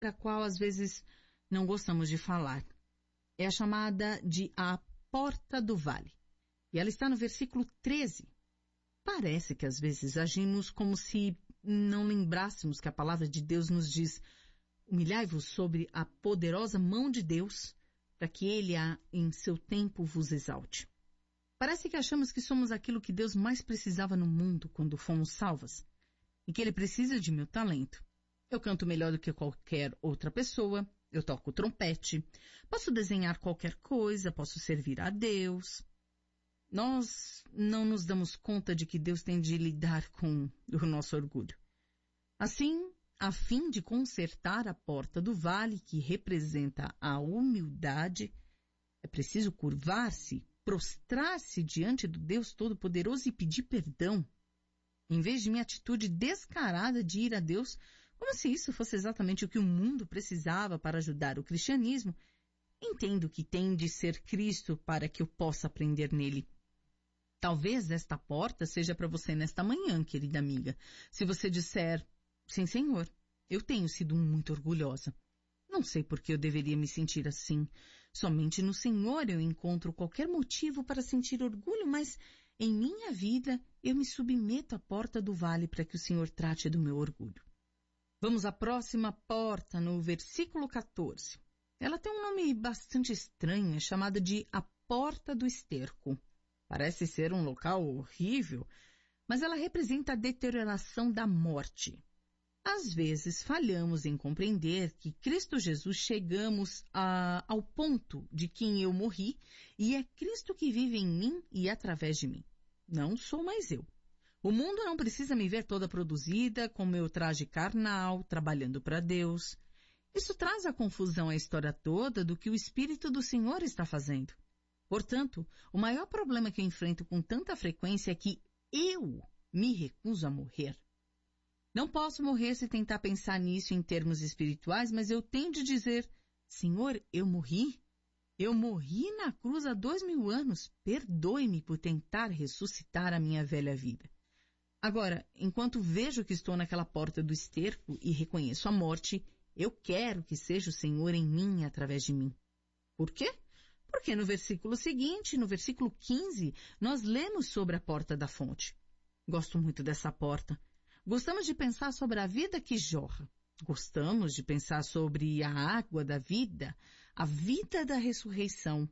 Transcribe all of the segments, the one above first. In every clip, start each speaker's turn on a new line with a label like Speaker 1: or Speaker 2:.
Speaker 1: da qual às vezes não gostamos de falar. É a chamada de a porta do vale. E ela está no versículo 13. Parece que às vezes agimos como se não lembrássemos que a palavra de Deus nos diz: humilhai-vos sobre a poderosa mão de Deus, para que Ele em seu tempo vos exalte. Parece que achamos que somos aquilo que Deus mais precisava no mundo quando fomos salvas, e que Ele precisa de meu talento. Eu canto melhor do que qualquer outra pessoa, eu toco trompete, posso desenhar qualquer coisa, posso servir a Deus. Nós não nos damos conta de que Deus tem de lidar com o nosso orgulho. Assim, a fim de consertar a porta do vale, que representa a humildade, é preciso curvar-se, prostrar-se diante do Deus Todo-Poderoso e pedir perdão. Em vez de minha atitude descarada de ir a Deus, como se isso fosse exatamente o que o mundo precisava para ajudar o cristianismo, entendo que tem de ser Cristo para que eu possa aprender nele. Talvez esta porta seja para você nesta manhã, querida amiga. Se você disser: sim, Senhor, eu tenho sido muito orgulhosa. Não sei por que eu deveria me sentir assim. Somente no Senhor eu encontro qualquer motivo para sentir orgulho, mas em minha vida eu me submeto à porta do vale para que o Senhor trate do meu orgulho. Vamos à próxima porta, no versículo 14. Ela tem um nome bastante estranho, é chamada de a Porta do Esterco. Parece ser um local horrível, mas ela representa a deterioração da morte. Às vezes falhamos em compreender que Cristo Jesus chegamos ao ponto de que eu morri e é Cristo que vive em mim e através de mim. Não sou mais eu. O mundo não precisa me ver toda produzida com meu traje carnal, trabalhando para Deus. Isso traz a confusão à história toda do que o Espírito do Senhor está fazendo. Portanto, o maior problema que eu enfrento com tanta frequência é que eu me recuso a morrer. Não posso morrer se tentar pensar nisso em termos espirituais, mas eu tenho de dizer: Senhor, eu morri. Eu morri na cruz há 2000 anos. Perdoe-me por tentar ressuscitar a minha velha vida. Agora, enquanto vejo que estou naquela porta do esterco e reconheço a morte, eu quero que seja o Senhor em mim e através de mim. Por quê? Porque no versículo seguinte, no versículo 15, nós lemos sobre a porta da fonte. Gosto muito dessa porta. Gostamos de pensar sobre a vida que jorra. Gostamos de pensar sobre a água da vida, a vida da ressurreição.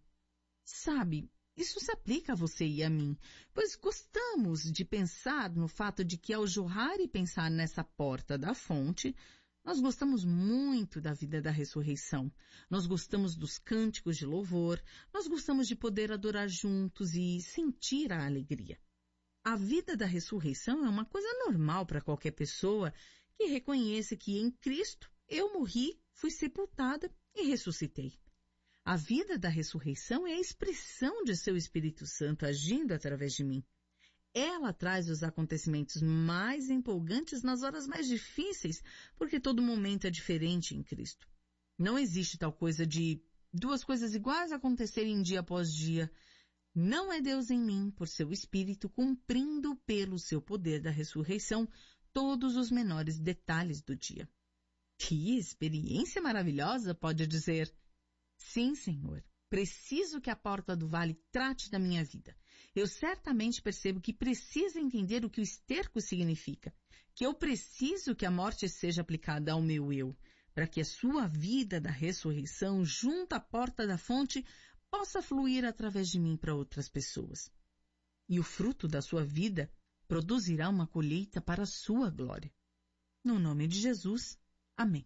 Speaker 1: Sabe, isso se aplica a você e a mim, pois gostamos de pensar no fato de que ao jorrar e pensar nessa porta da fonte, nós gostamos muito da vida da ressurreição. Nós gostamos dos cânticos de louvor, nós gostamos de poder adorar juntos e sentir a alegria. A vida da ressurreição é uma coisa normal para qualquer pessoa que reconheça que em Cristo eu morri, fui sepultada e ressuscitei. A vida da ressurreição é a expressão de seu Espírito Santo agindo através de mim. Ela traz os acontecimentos mais empolgantes nas horas mais difíceis, porque todo momento é diferente em Cristo. Não existe tal coisa de duas coisas iguais acontecerem dia após dia. Não é Deus em mim, por seu Espírito, cumprindo pelo seu poder da ressurreição todos os menores detalhes do dia. Que experiência maravilhosa, pode dizer. Sim, Senhor. Preciso que a porta do vale trate da minha vida. Eu certamente percebo que preciso entender o que o esterco significa, que eu preciso que a morte seja aplicada ao meu eu, para que a sua vida da ressurreição junto à porta da fonte possa fluir através de mim para outras pessoas. E o fruto da sua vida produzirá uma colheita para a sua glória. No nome de Jesus, amém.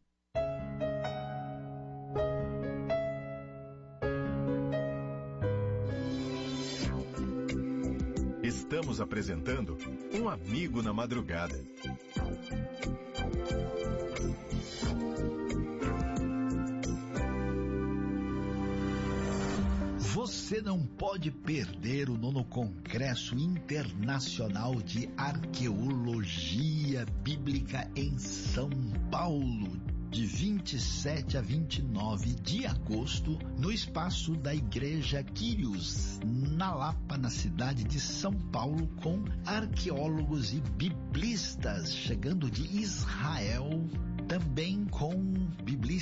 Speaker 2: Estamos apresentando Um Amigo na Madrugada.
Speaker 3: Você não pode perder o 9º Congresso Internacional de Arqueologia Bíblica em São Paulo, de 27 a 29 de agosto, no espaço da Igreja Quírios, na Lapa, na cidade de São Paulo, com arqueólogos e biblistas chegando de Israel, também com